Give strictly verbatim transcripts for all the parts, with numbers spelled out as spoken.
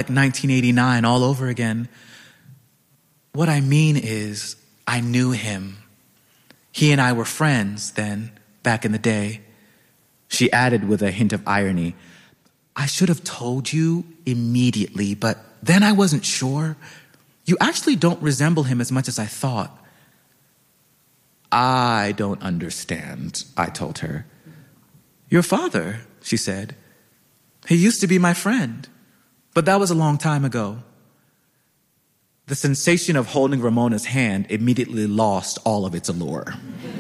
like nineteen eighty-nine all over again. What I mean is, I knew him. He and I were friends then, back in the day. She added with a hint of irony, I should have told you immediately, but then I wasn't sure. You actually don't resemble him as much as I thought. I don't understand, I told her. Your father, she said. He used to be my friend, but that was a long time ago. The sensation of holding Ramona's hand immediately lost all of its allure.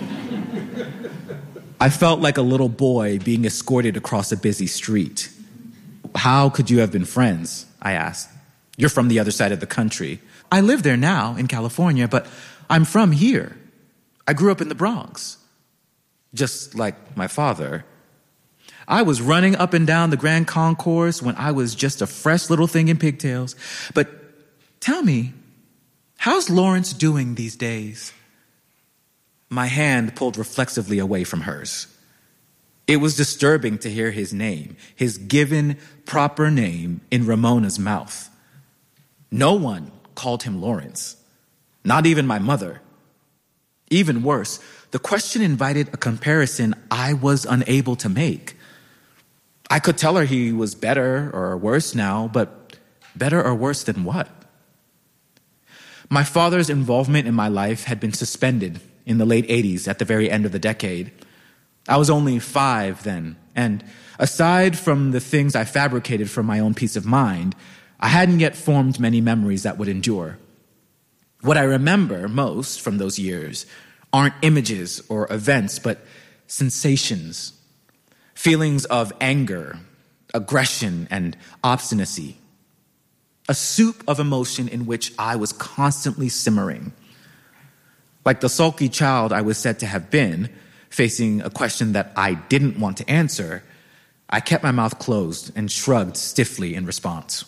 I felt like a little boy being escorted across a busy street. How could you have been friends? I asked. You're from the other side of the country. I live there now, in California, but I'm from here. I grew up in the Bronx. Just like my father. I was running up and down the Grand Concourse when I was just a fresh little thing in pigtails. But tell me, how's Lawrence doing these days? My hand pulled reflexively away from hers. It was disturbing to hear his name, his given proper name, in Ramona's mouth. No one called him Lawrence, not even my mother. Even worse, the question invited a comparison I was unable to make. I could tell her he was better or worse now, but better or worse than what? My father's involvement in my life had been suspended in the late eighties at the very end of the decade. I was only five then, and aside from the things I fabricated for my own peace of mind, I hadn't yet formed many memories that would endure. What I remember most from those years aren't images or events, but sensations. Feelings of anger, aggression, and obstinacy. A soup of emotion in which I was constantly simmering. Like the sulky child I was said to have been, facing a question that I didn't want to answer, I kept my mouth closed and shrugged stiffly in response.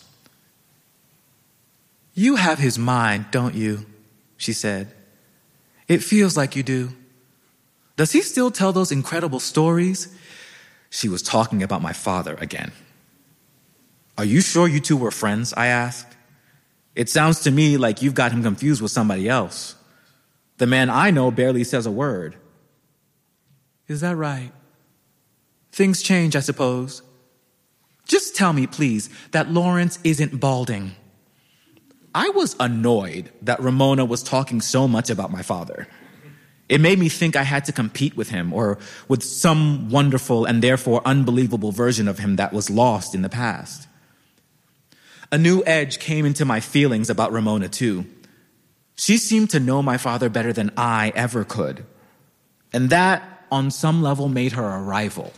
You have his mind, don't you? She said. It feels like you do. Does he still tell those incredible stories? She was talking about my father again. Are you sure you two were friends? I asked. It sounds to me like you've got him confused with somebody else. The man I know barely says a word. Is that right? Things change, I suppose. Just tell me, please, that Lawrence isn't balding. I was annoyed that Ramona was talking so much about my father. It made me think I had to compete with him or with some wonderful and therefore unbelievable version of him that was lost in the past. A new edge came into my feelings about Ramona, too. She seemed to know my father better than I ever could. And that, on some level, made her a rival.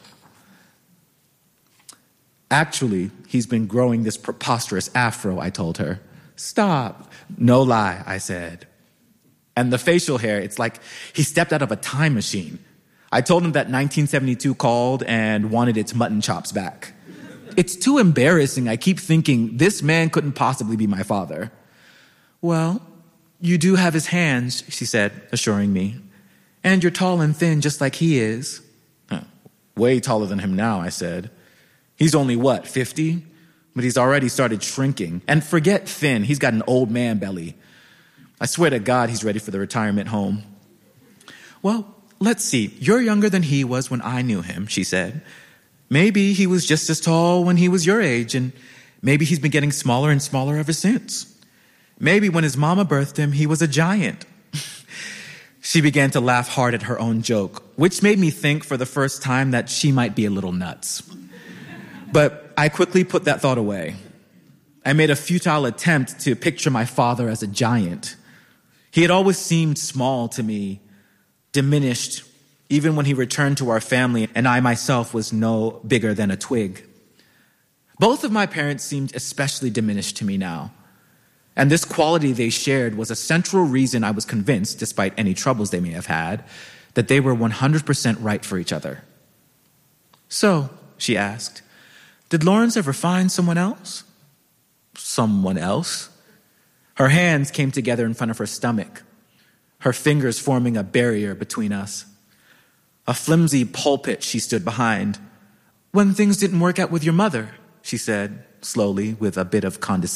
Actually, he's been growing this preposterous afro, I told her. Stop. No lie, I said. And the facial hair, it's like he stepped out of a time machine. I told him that nineteen seventy-two called and wanted its mutton chops back. It's too embarrassing. I keep thinking this man couldn't possibly be my father. Well, you do have his hands, she said, assuring me. And you're tall and thin just like he is. Huh. Way taller than him now, I said. He's only, what, fifty? But he's already started shrinking. And forget thin, he's got an old man belly. I swear to God he's ready for the retirement home. Well, let's see. You're younger than he was when I knew him, she said. Maybe he was just as tall when he was your age, and maybe he's been getting smaller and smaller ever since. Maybe when his mama birthed him, he was a giant. She began to laugh hard at her own joke, which made me think for the first time that she might be a little nuts. But I quickly put that thought away. I made a futile attempt to picture my father as a giant. He had always seemed small to me, diminished, even when he returned to our family and I myself was no bigger than a twig. Both of my parents seemed especially diminished to me now. And this quality they shared was a central reason I was convinced, despite any troubles they may have had, that they were one hundred percent right for each other. So, she asked, did Lawrence ever find someone else? Someone else? Her hands came together in front of her stomach, her fingers forming a barrier between us. A flimsy pulpit she stood behind. When things didn't work out with your mother, she said, slowly, with a bit of condescension.